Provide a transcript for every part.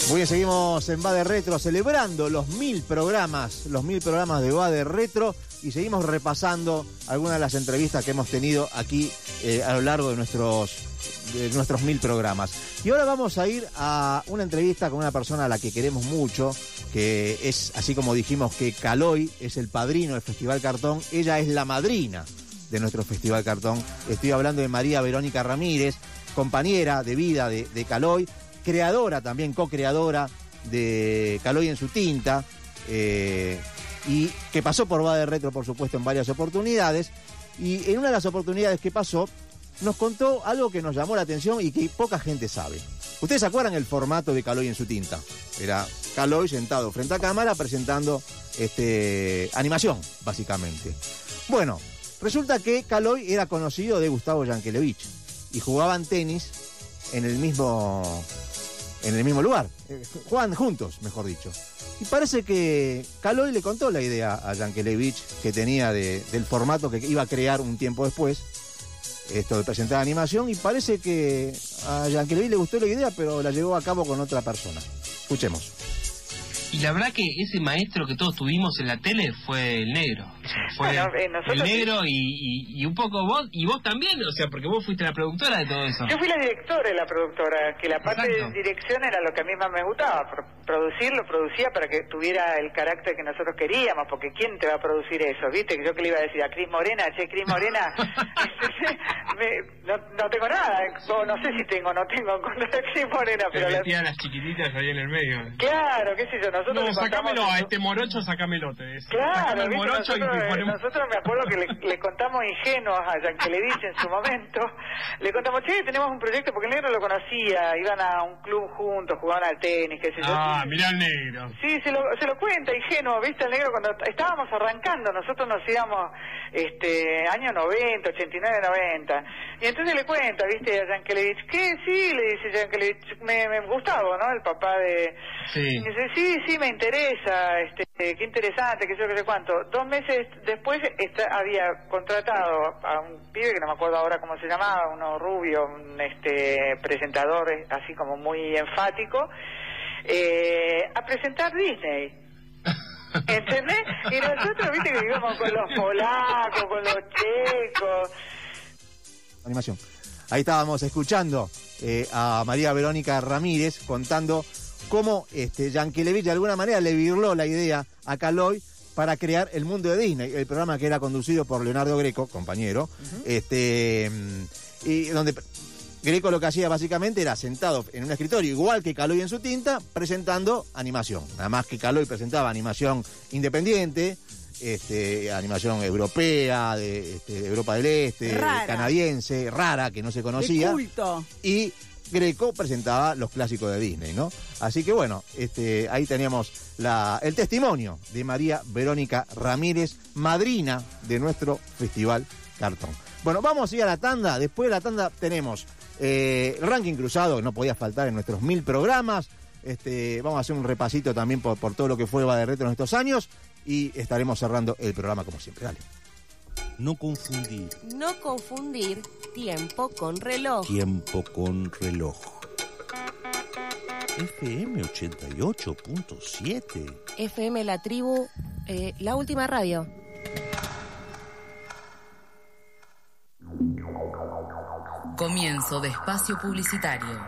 Muy bien, seguimos en Va de Retro celebrando los 1000 programas de Va de Retro y seguimos repasando algunas de las entrevistas que hemos tenido aquí a lo largo de nuestros 1000 programas. Y ahora vamos a ir a una entrevista con una persona a la que queremos mucho, que es, así como dijimos que Caloi es el padrino del Festival Cartón, ella es la madrina de nuestro Festival Cartón. Estoy hablando de María Verónica Ramírez, compañera de vida de Caloi, creadora también, co-creadora de Caloi en su tinta, y que pasó por Va de Retro, por supuesto, en varias oportunidades. Y en una de las oportunidades que pasó, nos contó algo que nos llamó la atención y que poca gente sabe. ¿Ustedes se acuerdan el formato de Caloi en su tinta? Era Caloi sentado frente a cámara presentando animación, básicamente. Bueno, resulta que Caloi era conocido de Gustavo Yankelevich y jugaban tenis en el mismo lugar. Jugaban juntos, mejor dicho. Y parece que Caloi le contó la idea a Yankelevich que tenía del formato que iba a crear un tiempo después, esto de presentar animación, y parece que a Yankelevich le gustó la idea, pero la llevó a cabo con otra persona. Escuchemos. Y la verdad que ese maestro que todos tuvimos en la tele fue el negro. O sea, fue el negro y un poco vos, y vos también, o sea, porque vos fuiste la productora de todo eso. Yo fui la directora de la productora, que la parte de dirección era lo que a mí más me gustaba. Lo producía para que tuviera el carácter que nosotros queríamos, porque ¿quién te va a producir eso? ¿Viste? Que yo que le iba a decir a Cris Morena, Cris Morena, no tengo nada, no sé si tengo o no tengo en contra de Cris Morena, pero las chiquititas ahí en el medio. Claro, qué sé yo, nosotros no, sacámelo a este morocho, sacámelo, te decía. Claro, el morocho nosotros me acuerdo que le contamos ingenuos a Yankelevich en su momento, le contamos, che, tenemos un proyecto, porque el negro lo conocía, iban a un club juntos, jugaban al tenis, qué sé yo. Ah, mirá el negro. Sí, se lo cuenta, ingenuo, viste, el negro cuando estábamos arrancando, nosotros nos íbamos, año 90, 89, 90, y entonces le cuenta, viste, a Yankelevich, ¿qué? Sí, le dice Yankelevich, me Gustavo, ¿no? El papá de... Sí. Y dice, sí, me interesa, qué interesante, qué sé cuánto. 2 meses después había contratado a un pibe que no me acuerdo ahora cómo se llamaba, uno rubio, un presentador así como muy enfático, a presentar Disney. ¿Entendés? Y nosotros, viste, que vivimos con los polacos, con los checos. Animación. Ahí estábamos escuchando a María Verónica Ramírez contando cómo Yankelevich de alguna manera le virló la idea a Caloi para crear El Mundo de Disney, el programa que era conducido por Leonardo Greco, compañero, y donde Greco lo que hacía básicamente era sentado en un escritorio, igual que Caloi en su tinta, presentando animación. Nada más que Caloi presentaba animación independiente, animación europea, de Europa del Este, canadiense, rara, que no se conocía. De culto. Y Greco presentaba los clásicos de Disney, ¿no? Así que bueno, ahí teníamos el testimonio de María Verónica Ramírez, madrina de nuestro Festival Cartón. Bueno, vamos a ir a la tanda. Después de la tanda tenemos el ranking cruzado, que no podía faltar en nuestros 1000 programas. Vamos a hacer un repasito también por todo lo que fue Va de Retro en estos años y estaremos cerrando el programa como siempre. Dale. No confundir. No confundir tiempo con reloj. Tiempo con reloj. FM 88.7. FM La Tribu, la última radio. Comienzo de espacio publicitario.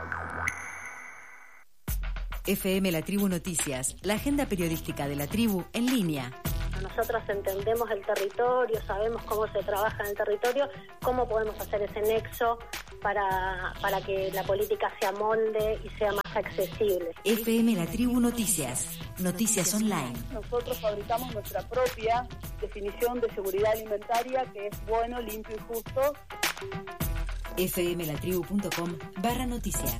FM La Tribu Noticias, la agenda periodística de La Tribu en línea. Nosotros entendemos el territorio, sabemos cómo se trabaja en el territorio, cómo podemos hacer ese nexo para que la política se amolde y sea más accesible. FM La Tribu Noticias, noticias online. Nosotros fabricamos nuestra propia definición de seguridad alimentaria, que es bueno, limpio y justo. fmlatribu.com/noticias.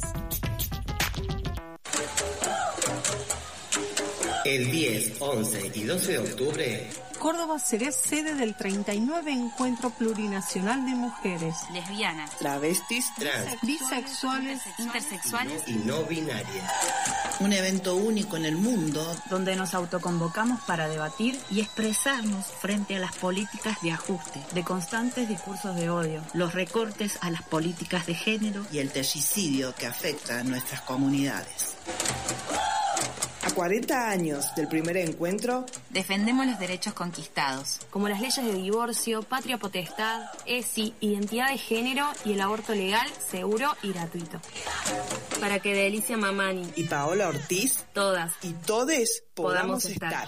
El 10, 11 y 12 de octubre, Córdoba será sede del 39 Encuentro Plurinacional de Mujeres, lesbianas, travestis, trans, bisexuales, intersexuales y no binarias. Un evento único en el mundo donde nos autoconvocamos para debatir y expresarnos frente a las políticas de ajuste, de constantes discursos de odio, los recortes a las políticas de género y el terricidio que afecta a nuestras comunidades. A 40 años del primer encuentro, defendemos los derechos conquistados, como las leyes de divorcio, patria potestad, ESI, identidad de género y el aborto legal, seguro y gratuito. Para que Delicia Mamani y Paola Ortiz, todas y todes podamos estar.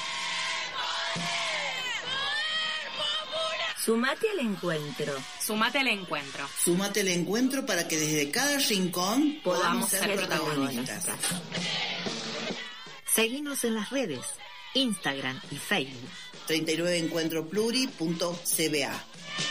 Sumate al encuentro. Sumate al encuentro. Sumate al encuentro para que desde cada rincón podamos ser protagonistas. Seguinos en las redes, Instagram y Facebook. 39encuentropluri.cba.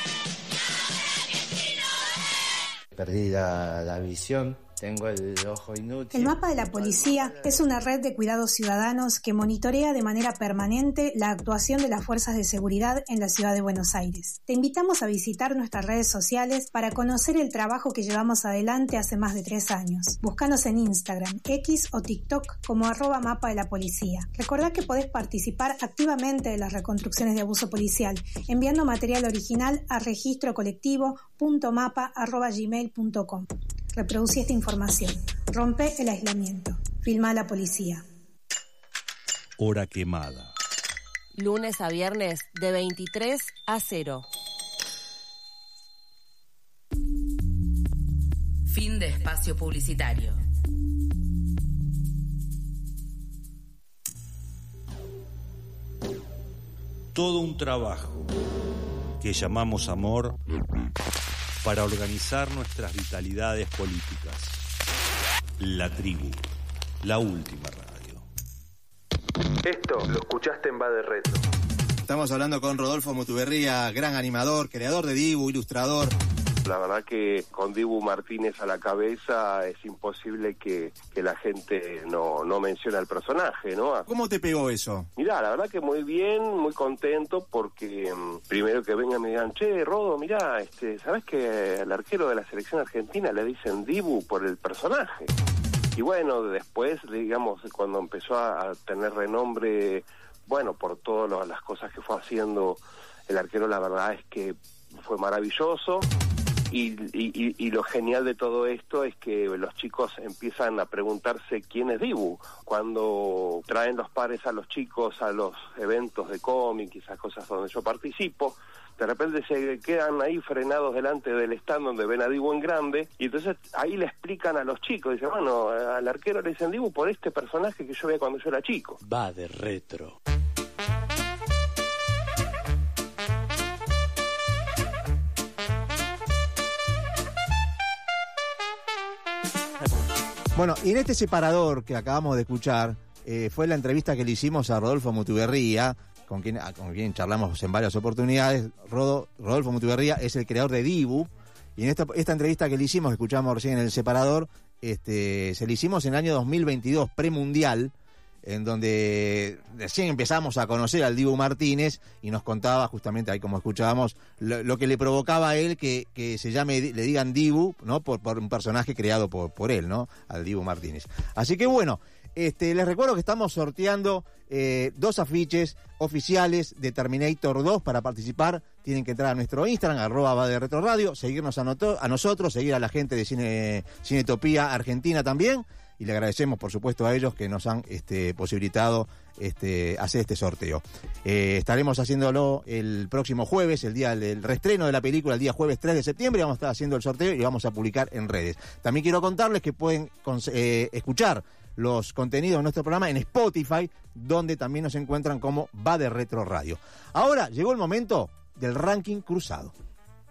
Perdí la visión. Tengo el ojo inútil. El Mapa de la Policía es una red de cuidados ciudadanos que monitorea de manera permanente la actuación de las fuerzas de seguridad en la ciudad de Buenos Aires. Te invitamos a visitar nuestras redes sociales para conocer el trabajo que llevamos adelante hace más de 3 años. Búscanos en Instagram, X o TikTok como @Mapa de la Policía. Recordá que podés participar activamente de las reconstrucciones de abuso policial enviando material original a registrocolectivo.mapa@gmail.com. Reproducí esta información. Rompe el aislamiento. Filma a la policía. Hora quemada. Lunes a viernes de 23 a 0. Fin de espacio publicitario. Todo un trabajo que llamamos amor para organizar nuestras vitalidades políticas. La Tribu, la última radio. Esto lo escuchaste en Va de Retro. Estamos hablando con Rodolfo Mutuberría, gran animador, creador de Dibu, ilustrador. La verdad que con Dibu Martínez a la cabeza es imposible que la gente no mencione al personaje, ¿no? ¿Cómo te pegó eso? Mirá, la verdad que muy bien, muy contento porque primero que vengan y me digan, che, Rodo, mirá, ¿sabés que al arquero de la selección argentina le dicen Dibu por el personaje? Y bueno, después, digamos, cuando empezó a tener renombre, bueno, por todas las cosas que fue haciendo el arquero, la verdad es que fue maravilloso. Y lo genial de todo esto es que los chicos empiezan a preguntarse quién es Dibu. Cuando traen los padres a los chicos a los eventos de cómic y esas cosas donde yo participo, de repente se quedan ahí frenados delante del stand donde ven a Dibu en grande, y entonces ahí le explican a los chicos, dicen, bueno, al arquero le dicen Dibu por este personaje que yo veía cuando yo era chico. Va de retro. Bueno, y en este separador que acabamos de escuchar, fue la entrevista que le hicimos a Rodolfo Mutuberría, con quien charlamos en varias oportunidades. Rodolfo Mutuberría es el creador de Dibu, y en esta entrevista que le hicimos, que escuchamos recién en el separador, se le hicimos en el año 2022, premundial, en donde recién empezamos a conocer al Dibu Martínez, y nos contaba justamente ahí, como escuchábamos, lo que le provocaba a él que le digan Dibu, ¿no? Por un personaje creado por él, ¿no? Al Dibu Martínez. Así que bueno, les recuerdo que estamos sorteando 2 afiches oficiales de Terminator 2. Para participar tienen que entrar a nuestro Instagram, @VaDeRetroRadio, seguirnos a nosotros, seguir a la gente de Cinetopía Argentina también. Y le agradecemos, por supuesto, a ellos que nos han posibilitado hacer este sorteo. Estaremos haciéndolo el próximo jueves, el día del reestreno de la película, el día jueves 3 de septiembre. Vamos a estar haciendo el sorteo y vamos a publicar en redes. También quiero contarles que pueden escuchar los contenidos de nuestro programa en Spotify, donde también nos encuentran como Va de Retro Radio. Ahora llegó el momento del ranking cruzado.